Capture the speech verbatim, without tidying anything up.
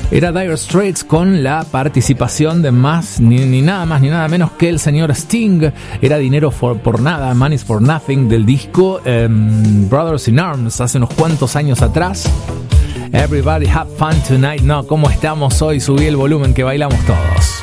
Era Dire Straits con la participación de más ni, ni nada más ni nada menos que el señor Sting. Era Dinero for, por Nada, Money is for Nothing, del disco um, Brothers in Arms, hace unos cuantos años atrás. Everybody have fun tonight. No, ¿cómo estamos hoy? Subí el volumen que bailamos todos.